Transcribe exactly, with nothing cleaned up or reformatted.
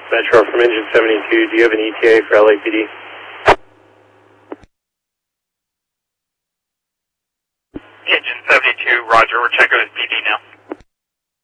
Metro from Engine seventy-two, do you have an E T A for L A P D? Engine seventy-two, roger, we're checking with P D now.